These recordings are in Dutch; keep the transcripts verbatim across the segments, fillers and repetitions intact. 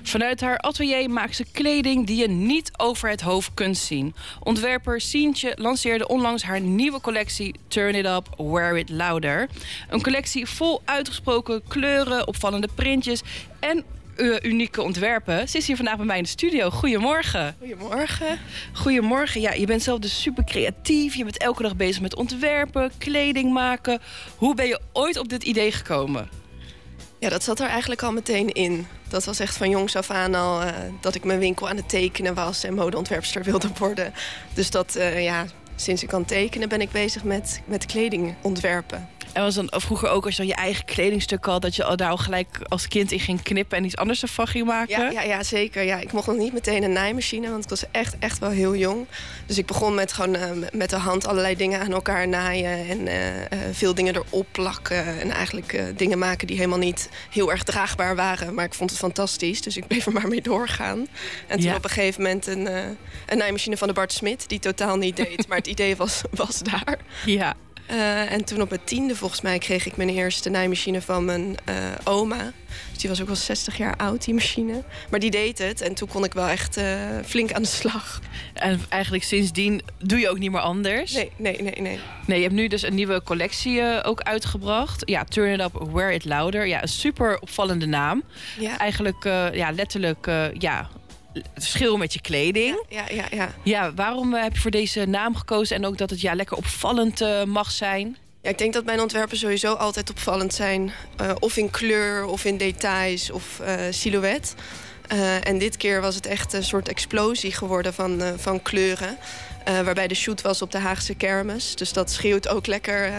Vanuit haar atelier maakt ze kleding die je niet over het hoofd kunt zien. Ontwerper Sientje lanceerde onlangs haar nieuwe collectie Turn It Up, Wear It Louder. Een collectie vol uitgesproken kleuren, opvallende printjes en uh, unieke ontwerpen. Ze is hier vandaag bij mij in de studio. Goedemorgen. Goedemorgen. Goedemorgen. Ja, je bent zelf dus super creatief. Je bent elke dag bezig met ontwerpen, kleding maken. Hoe ben je ooit op dit idee gekomen? Ja, dat zat er eigenlijk al meteen in. Dat was echt van jongs af aan al uh, dat ik mijn winkel aan het tekenen was en modeontwerpster wilde worden. Dus dat, uh, ja, sinds ik kan tekenen ben ik bezig met, met kleding ontwerpen. En was dan vroeger ook als je dan je eigen kledingstuk had, dat je al daar al gelijk als kind in ging knippen en iets anders ervan ging maken? Ja, ja, ja, zeker. Ja, ik mocht nog niet meteen een naaimachine, want ik was echt, echt wel heel jong. Dus ik begon met gewoon uh, met de hand allerlei dingen aan elkaar naaien en uh, uh, veel dingen erop plakken. En eigenlijk uh, dingen maken die helemaal niet heel erg draagbaar waren. Maar ik vond het fantastisch, dus ik bleef er maar mee doorgaan. En toen ja. op een gegeven moment een, uh, een naaimachine van de Bart Smit, die totaal niet deed. Maar het idee was, was daar. Ja. Uh, en toen op mijn tiende, volgens mij, kreeg ik mijn eerste naaimachine van mijn uh, oma. Dus die was ook wel zestig jaar oud, die machine. Maar die deed het en toen kon ik wel echt uh, flink aan de slag. En eigenlijk sindsdien doe je ook niet meer anders? Nee, nee, nee, nee. Nee, je hebt nu dus een nieuwe collectie uh, ook uitgebracht. Ja, Turn It Up, Wear It Louder. Ja, een super opvallende naam. Ja. Eigenlijk, uh, ja, letterlijk, uh, ja... het verschil met je kleding. Ja, ja, ja. ja. ja waarom uh, heb je voor deze naam gekozen en ook dat het ja, lekker opvallend uh, mag zijn? Ja, ik denk dat mijn ontwerpen sowieso altijd opvallend zijn. Uh, of in kleur, of in details, of uh, silhouet. Uh, en dit keer was het echt een soort explosie geworden van, uh, van kleuren. Uh, waarbij de shoot was op de Haagse kermis. Dus dat schreeuwt ook lekker. Uh,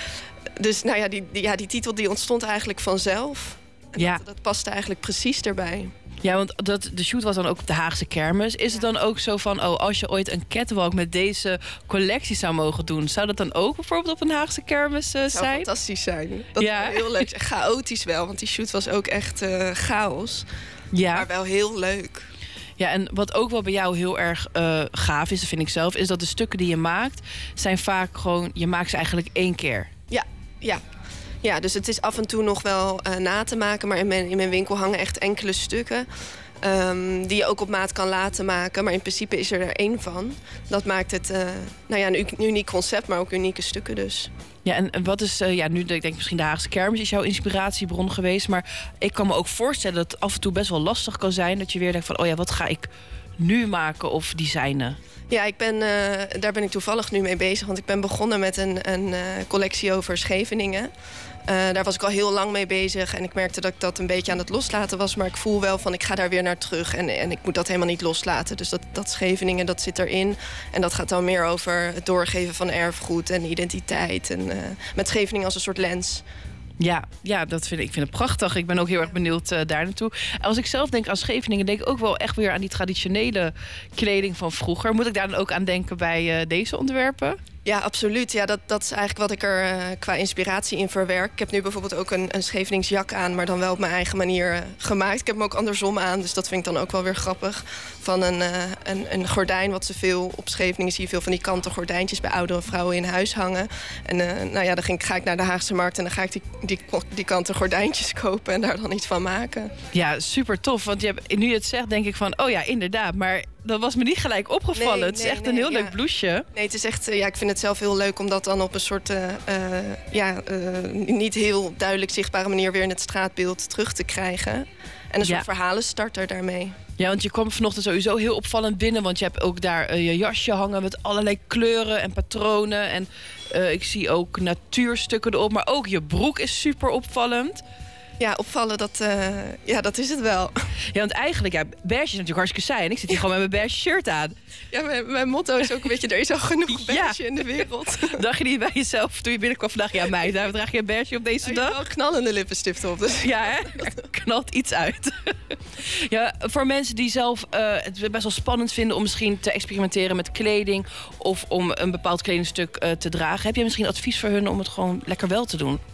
dus nou ja die, die, ja, die titel die ontstond eigenlijk vanzelf. En ja. dat, dat paste eigenlijk precies erbij. Ja, want dat, de shoot was dan ook op de Haagse kermis. Is het dan ook zo van, oh, als je ooit een catwalk met deze collectie zou mogen doen, zou dat dan ook bijvoorbeeld op een Haagse kermis uh, zijn? Dat zou fantastisch zijn. Dat ja. zou heel leuk zijn. Chaotisch wel, want die shoot was ook echt uh, chaos. Ja. Maar wel heel leuk. Ja, en wat ook wel bij jou heel erg uh, gaaf is, dat vind ik zelf, is dat de stukken die je maakt, zijn vaak gewoon, je maakt ze eigenlijk één keer. Ja, ja. Ja, dus het is af en toe nog wel uh, na te maken. Maar in mijn, in mijn winkel hangen echt enkele stukken. Um, die je ook op maat kan laten maken. Maar in principe is er er één van. Dat maakt het uh, nou ja, een uniek concept, maar ook unieke stukken dus. Ja, en wat is, uh, ja, nu denk ik misschien de Haagse kermis is jouw inspiratiebron geweest. Maar ik kan me ook voorstellen dat het af en toe best wel lastig kan zijn. Dat je weer denkt van, oh ja, wat ga ik nu maken of designen? Ja, ik ben, uh, daar ben ik toevallig nu mee bezig. Want ik ben begonnen met een, een uh, collectie over Scheveningen. Uh, daar was ik al heel lang mee bezig. En ik merkte dat ik dat een beetje aan het loslaten was. Maar ik voel wel van, ik ga daar weer naar terug. En, en ik moet dat helemaal niet loslaten. Dus dat, dat Scheveningen, dat zit erin. En dat gaat dan meer over het doorgeven van erfgoed en identiteit. En uh, met Scheveningen als een soort lens. Ja, ja, dat vind ik, ik vind het prachtig. Ik ben ook heel erg benieuwd uh, daar naartoe. Als ik zelf denk aan Scheveningen, denk ik ook wel echt weer aan die traditionele kleding van vroeger. Moet ik daar dan ook aan denken bij uh, deze ontwerpen? Ja, absoluut. Ja, dat, dat is eigenlijk wat ik er uh, qua inspiratie in verwerk. Ik heb nu bijvoorbeeld ook een, een Scheveningsjak aan, maar dan wel op mijn eigen manier uh, gemaakt. Ik heb hem ook andersom aan, dus dat vind ik dan ook wel weer grappig. Van een, uh, een, een gordijn, wat ze veel op Scheveningen zie je veel van die kanten gordijntjes bij oudere vrouwen in huis hangen. En uh, nou ja, dan ging, ga ik naar de Haagse markt en dan ga ik die, die, die kanten gordijntjes kopen en daar dan iets van maken. Ja, super tof. Want je hebt, nu je het zegt, denk ik van, oh ja, inderdaad. Maar dat was me niet gelijk opgevallen. Nee, het is nee, echt nee, een heel ja. leuk blouseje. Nee, het is echt, ja, ik vind het zelf heel leuk om dat dan op een soort uh, uh, ja, uh, niet heel duidelijk zichtbare manier weer in het straatbeeld terug te krijgen. En een soort ja. verhalenstarter daarmee. Ja, want je kwam vanochtend sowieso heel opvallend binnen. Want je hebt ook daar uh, je jasje hangen met allerlei kleuren en patronen. En uh, ik zie ook natuurstukken erop. Maar ook je broek is super opvallend. Ja, opvallen, dat, uh, ja, dat is het wel. Ja, want eigenlijk, ja, beige is natuurlijk hartstikke saai. En ik zit hier gewoon met mijn beige shirt aan. Ja, mijn, mijn motto is ook een beetje, er is al genoeg beige ja. in de wereld. Dacht je niet bij jezelf toen je binnenkwam vandaag? Ja, meid, daar draag je een beige op deze oh, dag? Je hebt wel knallende lippenstift op. Dus. Ja, hè? Er knalt iets uit. Ja, voor mensen die zelf uh, het best wel spannend vinden om misschien te experimenteren met kleding of om een bepaald kledingstuk uh, te dragen, heb je misschien advies voor hun om het gewoon lekker wel te doen?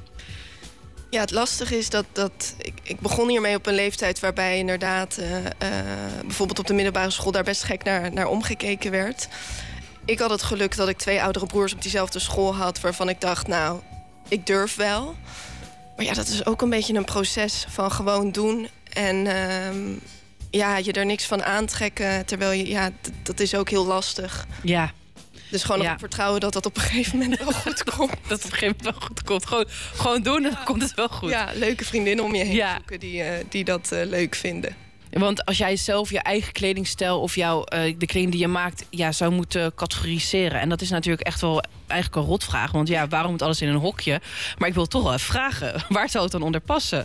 Ja, het lastige is dat, dat ik, ik begon hiermee op een leeftijd waarbij inderdaad uh, uh, bijvoorbeeld op de middelbare school daar best gek naar, naar omgekeken werd. Ik had het geluk dat ik twee oudere broers op diezelfde school had waarvan ik dacht, nou, ik durf wel. Maar ja, dat is ook een beetje een proces van gewoon doen. En uh, ja, je er niks van aantrekken. Terwijl je, ja, d- dat is ook heel lastig. Ja. Dus gewoon Ja. op vertrouwen dat dat op een gegeven moment wel goed komt. Dat het op een gegeven moment wel goed komt. Gewoon, gewoon doen en dan komt het wel goed. Ja, leuke vriendinnen om je heen Ja. zoeken die, uh, die dat uh, leuk vinden. Want als jij zelf je eigen kledingstijl of jouw, uh, de kleding die je maakt, ja, zou moeten categoriseren. En dat is natuurlijk echt wel eigenlijk een rotvraag. Want ja, waarom moet alles in een hokje? Maar ik wil toch wel even vragen, waar zou het dan onder passen?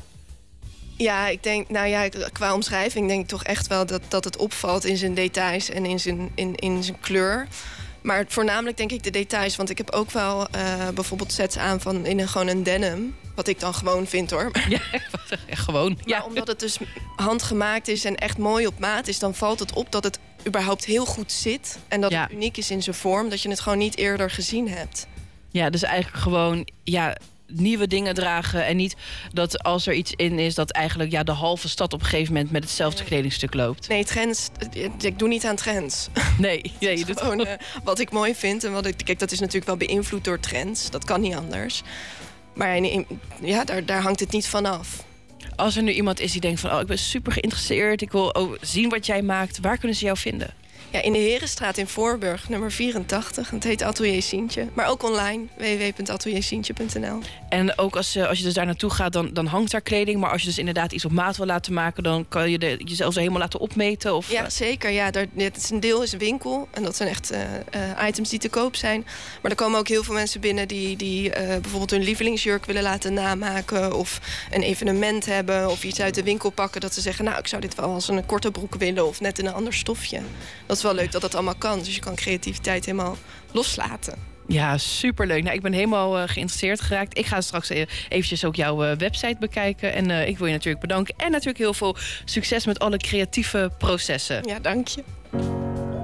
Ja, ik denk, nou ja, qua omschrijving denk ik toch echt wel dat, dat het opvalt in zijn details en in zijn, in, in zijn kleur. Maar voornamelijk denk ik de details. Want ik heb ook wel uh, bijvoorbeeld sets aan van in een, gewoon een denim. Wat ik dan gewoon vind hoor. Ja, gewoon. Maar Ja. omdat het dus handgemaakt is en echt mooi op maat is, dan valt het op dat het überhaupt heel goed zit. En dat Ja. het uniek is in zijn vorm. Dat je het gewoon niet eerder gezien hebt. Ja, dus eigenlijk gewoon ja, nieuwe dingen dragen. En niet dat als er iets in is, dat eigenlijk ja, de halve stad op een gegeven moment met hetzelfde kledingstuk loopt. Nee, trends. Ik doe niet aan trends. Nee, nee je doet Gewoon gewoon. uh, wat ik mooi vind. En wat ik, kijk, dat is natuurlijk wel beïnvloed door trends. Dat kan niet anders. Maar in, in, ja, daar, daar hangt het niet van af. Als er nu iemand is die denkt van, oh, ik ben super geïnteresseerd, ik wil oh, zien wat jij maakt, waar kunnen ze jou vinden? Ja, in de Herenstraat in Voorburg, nummer vierentachtig. Het heet Atelier Sientje. Maar ook online, w w w punt atelier sientje punt n l. En ook als, uh, als je dus daar naartoe gaat, dan, dan hangt daar kleding. Maar als je dus inderdaad iets op maat wil laten maken, dan kan je de, jezelf zo helemaal laten opmeten. Of, Ja, uh, zeker. Ja, daar, het is een deel is een winkel. En dat zijn echt uh, uh, items die te koop zijn. Maar er komen ook heel veel mensen binnen die, die uh, bijvoorbeeld hun lievelingsjurk willen laten namaken. Of een evenement hebben. Of iets uit de winkel pakken. Dat ze zeggen, nou, ik zou dit wel als een korte broek willen. Of net in een ander stofje. Dat is wel leuk dat dat allemaal kan. Dus je kan creativiteit helemaal loslaten. Ja, superleuk. Nou, ik ben helemaal uh, geïnteresseerd geraakt. Ik ga straks e- eventjes ook jouw uh, website bekijken. En uh, ik wil je natuurlijk bedanken. En natuurlijk heel veel succes met alle creatieve processen. Ja, dank je.